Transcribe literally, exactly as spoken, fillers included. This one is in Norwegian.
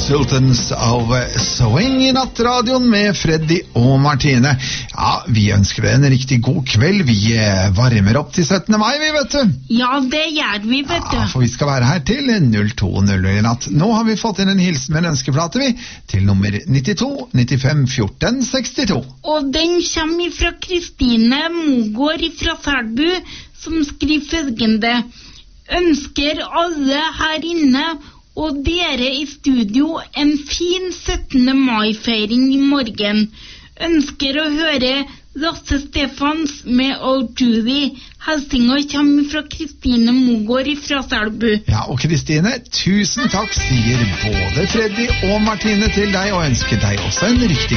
Sultans of Swing I nattradioen med Freddy og Martine. Ja, vi ønsker deg en riktig god kveld. Vi varmer opp til syttende mai, vi vet du. Ja, det gjør vi, vet du. Ja, for vi skal være her til null to null null I natt. Nå har vi fått inn en hilsen med en ønskeplate, vi, til nummer nittito nittifem fjorten sekstito. Og den kommer fra Kristine Mogård fra Selbu, som skriver følgende: ønsker alle her inne og dere I studio en fin syttende mai-feiring I morgen. Ønsker å høre Lasse Stefans med Old Judy. Hilsninger kommer fra Kristine Mogård fra Selbu. Ja, og Kristine, tusen takk sier både Freddy og Martine til deg, og ønsker deg også en riktig